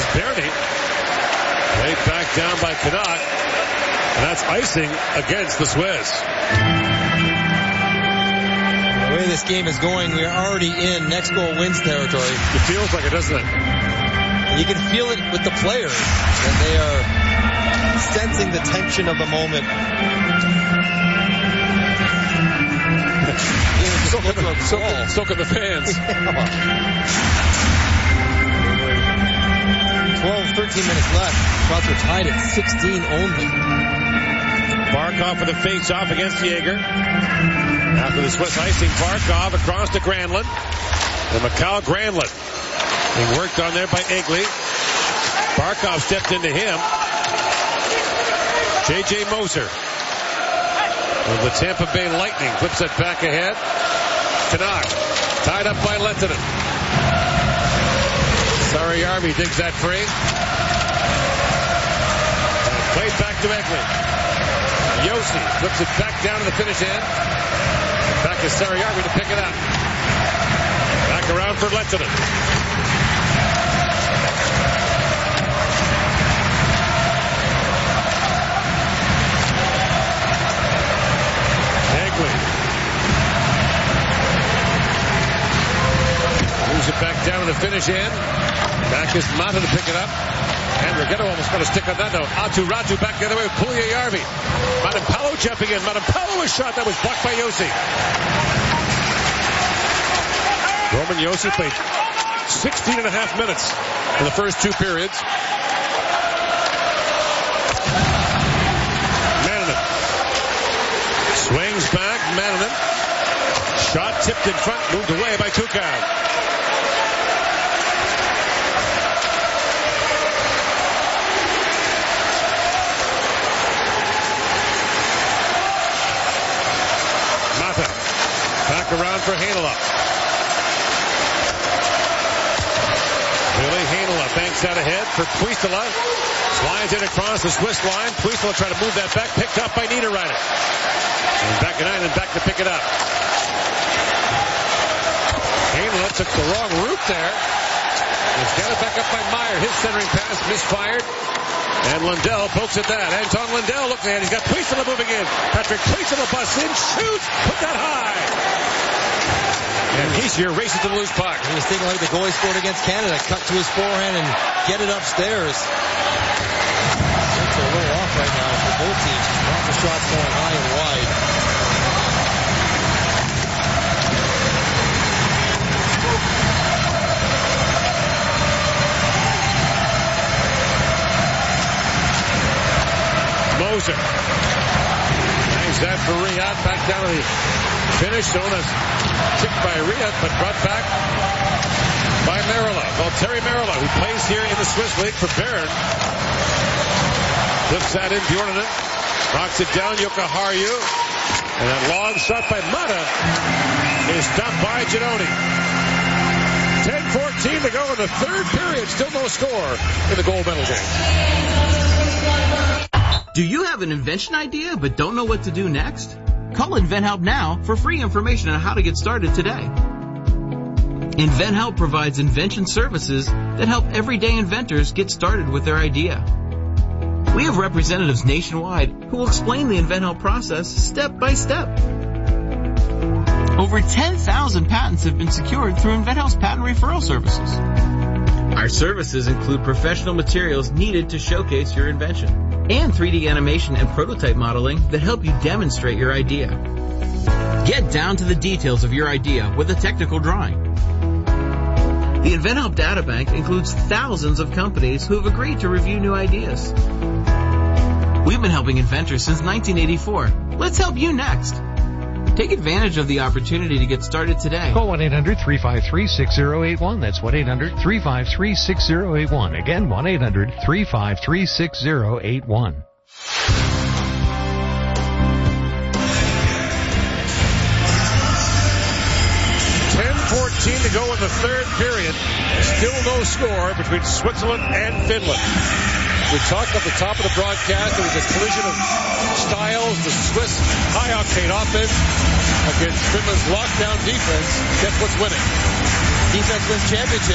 is Bernie. Played back down by Canuck. And that's icing against the Swiss. The way this game is going, we are already in next goal wins territory. It feels like it, doesn't it? And you can feel it with the players. And they are sensing the tension of the moment. So can the fans. 12, 13 minutes left. Shots are tied at 16 only. Barkov for the face-off against Yeager. After the Swiss icing, Barkov across to Granlund. And Mikhail Granlund being worked on there by Eggly. Barkov stepped into him. J.J. Moser of the Tampa Bay Lightning flips it back ahead. Canuck tied up by Lehtinen. Sarajärvi digs that free. And played back to Eggly. Josi flips it back down to the finish end. Back to Sarajärvi to pick it up. Back around for Lehtinen. Eggly moves it back down to the finish end. Back is Mata to pick it up. And Rigetto almost got a stick on that though. Aatu Räty back the other way with Puljujarvi. Matampalo jumping in. Matampalo was shot. That was blocked by Josi. Roman Josi played 16 and a half minutes in the first two periods. Mannanen swings back. Mannanen. Shot tipped in front. Moved away by Tukar. Back around for Heinola. Billy Heinola banks out ahead for Puistola. Slides it across the Swiss line. Puistola trying to move that back. Picked up by Niederreiter. And back at 9 and back to pick it up. Heinola took the wrong route there. He's got it back up by Meyer. His centering pass misfired. And Lundell pokes at that. Anton Lundell looking at it. He's got Puistola moving in. Patrick Puistola busts in, shoots, put that high. And he's here racing to the loose puck. He was thinking like the goalie scored against Canada. Cut to his forehand and get it upstairs. It's a little off right now for both teams. Lots of shots going high and wide. Moser. Hangs that for Riyad. Back down to the finish. Jonas tipped by Riyad, but brought back by Merila. Valtteri Merila, who plays here in the Swiss League for Bern. Flips that in. Bjornanen knocks it down. Jokiharju. And that long shot by Mata is stopped by Giannoni. 10:14 to go in the third period. Still no score in the gold medal game. Do you have an invention idea but don't know what to do next? Call InventHelp now for free information on how to get started today. InventHelp provides invention services that help everyday inventors get started with their idea. We have representatives nationwide who will explain the InventHelp process step by step. Over 10,000 patents have been secured through InventHelp's patent referral services. Our services include professional materials needed to showcase your invention and 3D animation and prototype modeling that help you demonstrate your idea. Get down to the details of your idea with a technical drawing. The InventHelp Databank includes thousands of companies who have agreed to review new ideas. We've been helping inventors since 1984. Let's help you next. Take advantage of the opportunity to get started today. Call 1-800-353-6081. That's 1-800-353-6081. Again, 1-800-353-6081. 10:14 to go in the third period. Still no score between Switzerland and Finland. We talked at the top of the broadcast. There was a collision of styles. The Swiss high-octane offense against Finland's lockdown defense. Guess what's winning? Defense wins championship.